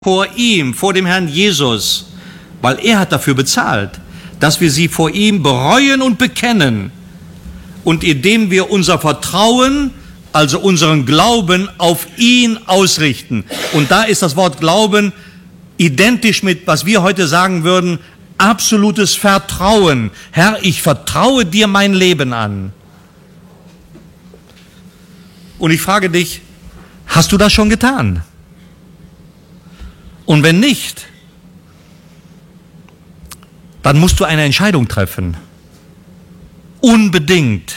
vor ihm, vor dem Herrn Jesus, weil er hat dafür bezahlt, dass wir sie vor ihm bereuen und bekennen und indem wir unser Vertrauen, also unseren Glauben auf ihn ausrichten. Und da ist das Wort Glauben identisch mit, was wir heute sagen würden, absolutes Vertrauen. Herr, ich vertraue dir mein Leben an. Und ich frage dich, hast du das schon getan? Und wenn nicht, dann musst du eine Entscheidung treffen. Unbedingt.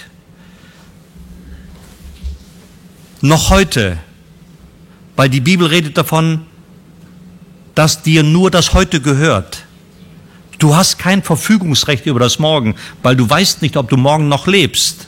Noch heute. Weil die Bibel redet davon, dass dir nur das Heute gehört. Du hast kein Verfügungsrecht über das Morgen, weil du weißt nicht, ob du morgen noch lebst.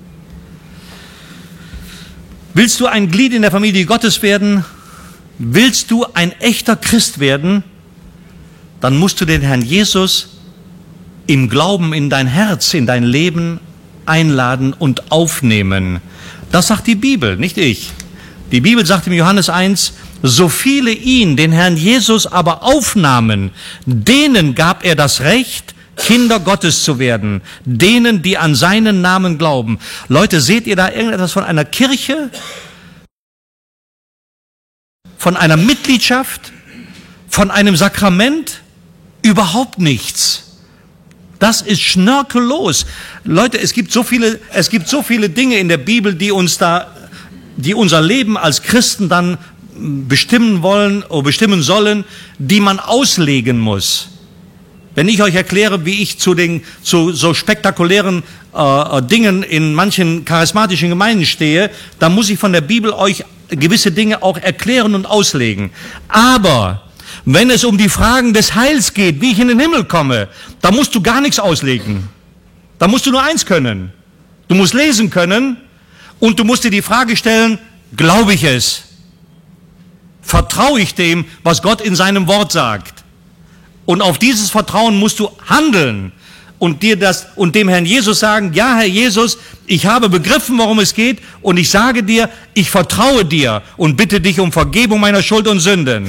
Willst du ein Glied in der Familie Gottes werden? Willst du ein echter Christ werden? Dann musst du den Herrn Jesus im Glauben in dein Herz, in dein Leben einladen und aufnehmen. Das sagt die Bibel, nicht ich. Die Bibel sagt im Johannes 1, so viele ihn, den Herrn Jesus, aber aufnahmen, denen gab er das Recht, Kinder Gottes zu werden, denen, die an seinen Namen glauben. Leute, seht ihr da irgendetwas von einer Kirche? Von einer Mitgliedschaft? Von einem Sakrament? Überhaupt nichts. Das ist schnörkellos. Leute, es gibt so viele Dinge in der Bibel, die unser Leben als Christen dann bestimmen wollen oder bestimmen sollen, die man auslegen muss. Wenn ich euch erkläre, wie ich zu so spektakulären Dingen in manchen charismatischen Gemeinden stehe, dann muss ich von der Bibel euch gewisse Dinge auch erklären und auslegen. Aber wenn es um die Fragen des Heils geht, wie ich in den Himmel komme, da musst du gar nichts auslegen. Da musst du nur eins können. Du musst lesen können und du musst dir die Frage stellen, glaube ich es? Vertraue ich dem, was Gott in seinem Wort sagt? Und auf dieses Vertrauen musst du handeln und dem Herrn Jesus sagen, ja, Herr Jesus, ich habe begriffen, worum es geht und ich sage dir, ich vertraue dir und bitte dich um Vergebung meiner Schuld und Sünden.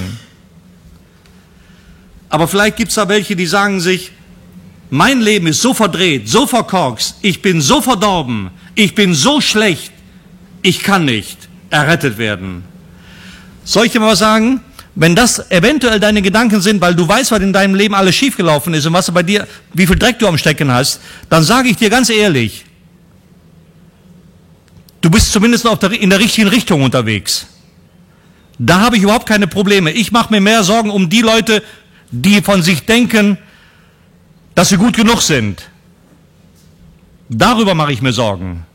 Aber vielleicht gibt es da welche, die sagen sich, mein Leben ist so verdreht, so verkorkst, ich bin so verdorben, ich bin so schlecht, ich kann nicht errettet werden. Soll ich dir mal was sagen? Wenn das eventuell deine Gedanken sind, weil du weißt, was in deinem Leben alles schiefgelaufen ist und was bei dir, wie viel Dreck du am Stecken hast, dann sage ich dir ganz ehrlich, du bist zumindest in der richtigen Richtung unterwegs. Da habe ich überhaupt keine Probleme. Ich mache mir mehr Sorgen um die Leute, die von sich denken, dass sie gut genug sind. Darüber mache ich mir Sorgen.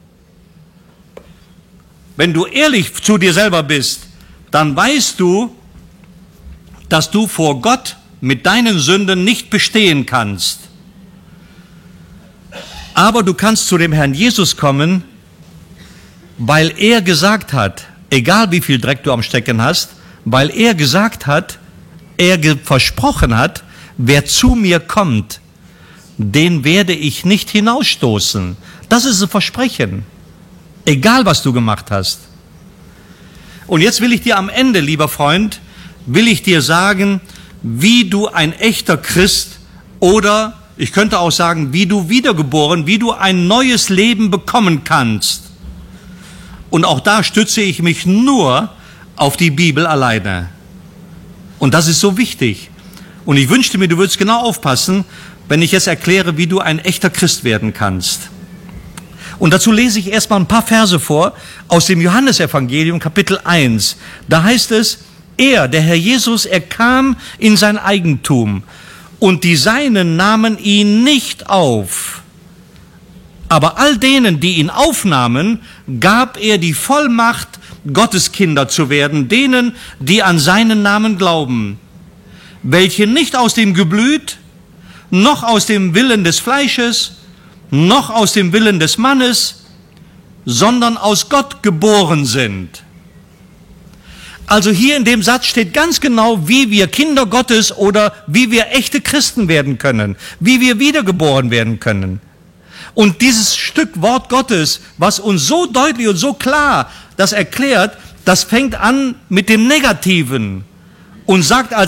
Wenn du ehrlich zu dir selber bist, dann weißt du, dass du vor Gott mit deinen Sünden nicht bestehen kannst. Aber du kannst zu dem Herrn Jesus kommen, weil er gesagt hat, egal wie viel Dreck du am Stecken hast, weil er gesagt hat, versprochen hat, wer zu mir kommt, den werde ich nicht hinausstoßen. Das ist ein Versprechen. Egal, was du gemacht hast. Und jetzt will ich dir am Ende, lieber Freund, will ich dir sagen, wie du ein echter Christ oder ich könnte auch sagen, wie du wiedergeboren, wie du ein neues Leben bekommen kannst. Und auch da stütze ich mich nur auf die Bibel alleine. Und das ist so wichtig. Und ich wünschte mir, du würdest genau aufpassen, wenn ich jetzt erkläre, wie du ein echter Christ werden kannst. Und dazu lese ich erstmal ein paar Verse vor aus dem Johannesevangelium, Kapitel 1. Da heißt es, der Herr Jesus, er kam in sein Eigentum und die Seinen nahmen ihn nicht auf. Aber all denen, die ihn aufnahmen, gab er die Vollmacht, Gotteskinder zu werden, denen, die an seinen Namen glauben, welche nicht aus dem Geblüt, noch aus dem Willen des Fleisches, noch aus dem Willen des Mannes, sondern aus Gott geboren sind. Also hier in dem Satz steht ganz genau, wie wir Kinder Gottes oder wie wir echte Christen werden können, wie wir wiedergeboren werden können. Und dieses Stück Wort Gottes, was uns so deutlich und so klar das erklärt, das fängt an mit dem Negativen. und sagt